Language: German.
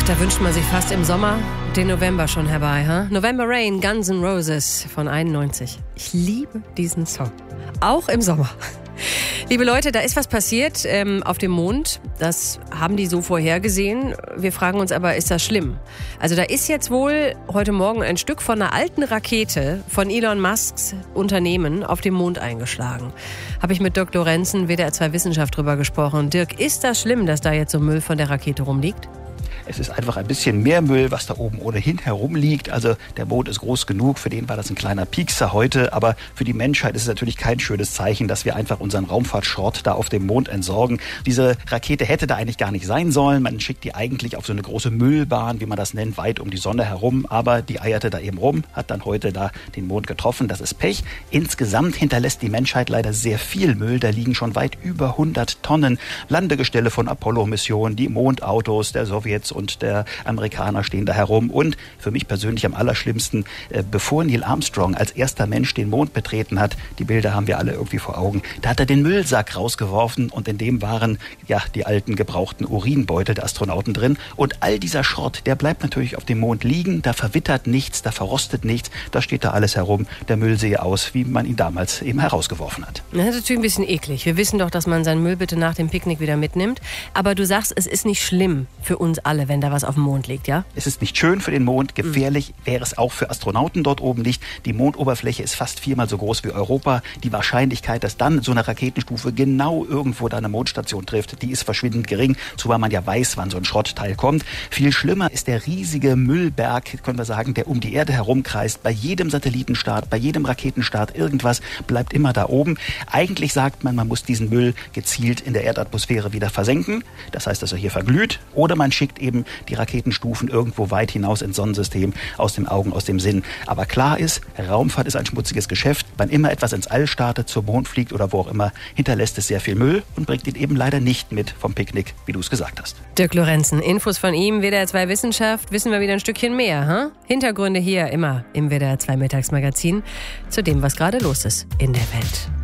Da wünscht man sich fast im Sommer den November schon herbei. November Rain, Guns N' Roses von 91. Ich liebe diesen Song. Auch im Sommer. Liebe Leute, da ist was passiert auf dem Mond. Das haben die so vorhergesehen. Wir fragen uns aber, ist das schlimm? Also da ist jetzt wohl heute Morgen ein Stück von einer alten Rakete von Elon Musks Unternehmen auf dem Mond eingeschlagen. Habe ich mit Dirk Lorenzen, WDR 2 Wissenschaft, drüber gesprochen. Dirk, ist das schlimm, dass da jetzt so Müll von der Rakete rumliegt? Es ist einfach ein bisschen mehr Müll, was da oben ohnehin herumliegt. Also der Mond ist groß genug, für den war das ein kleiner Piekser heute. Aber für die Menschheit ist es natürlich kein schönes Zeichen, dass wir einfach unseren Raumfahrtschrott da auf dem Mond entsorgen. Diese Rakete hätte da eigentlich gar nicht sein sollen. Man schickt die eigentlich auf so eine große Müllbahn, wie man das nennt, weit um die Sonne herum. Aber die eierte da eben rum, hat dann heute da den Mond getroffen. Das ist Pech. Insgesamt hinterlässt die Menschheit leider sehr viel Müll. Da liegen schon weit über 100 Tonnen Landegestelle von Apollo-Missionen, die Mondautos der Sowjets und der Amerikaner stehen da herum. Und für mich persönlich am allerschlimmsten, bevor Neil Armstrong als erster Mensch den Mond betreten hat, die Bilder haben wir alle irgendwie vor Augen, da hat er den Müllsack rausgeworfen und in dem waren ja die alten gebrauchten Urinbeutel der Astronauten drin. Und all dieser Schrott, der bleibt natürlich auf dem Mond liegen, da verwittert nichts, da verrostet nichts, da steht da alles herum. Der Müll sehe aus, wie man ihn damals eben herausgeworfen hat. Das ist natürlich ein bisschen eklig. Wir wissen doch, dass man seinen Müll bitte nach dem Picknick wieder mitnimmt. Aber du sagst, es ist nicht schlimm für uns alle, wenn da was auf dem Mond liegt, ja? Es ist nicht schön für den Mond, gefährlich wäre es auch für Astronauten dort oben nicht. Die Mondoberfläche ist fast 4-mal so groß wie Europa. Die Wahrscheinlichkeit, dass dann so eine Raketenstufe genau irgendwo da eine Mondstation trifft, die ist verschwindend gering, zumal man ja weiß, wann so ein Schrottteil kommt. Viel schlimmer ist der riesige Müllberg, können wir sagen, der um die Erde herumkreist. Bei jedem Satellitenstart, bei jedem Raketenstart, irgendwas bleibt immer da oben. Eigentlich sagt man, man muss diesen Müll gezielt in der Erdatmosphäre wieder versenken. Das heißt, dass er hier verglüht. Oder man schickt eben die Raketenstufen irgendwo weit hinaus ins Sonnensystem, aus dem Augen, aus dem Sinn. Aber klar ist, Raumfahrt ist ein schmutziges Geschäft. Wann immer etwas ins All startet, zum Mond fliegt oder wo auch immer, hinterlässt es sehr viel Müll und bringt ihn eben leider nicht mit vom Picknick, wie du es gesagt hast. Dirk Lorenzen, Infos von ihm, WDR 2 Wissenschaft, wissen wir wieder ein Stückchen mehr. Hintergründe hier immer im WDR 2 Mittagsmagazin zu dem, was gerade los ist in der Welt.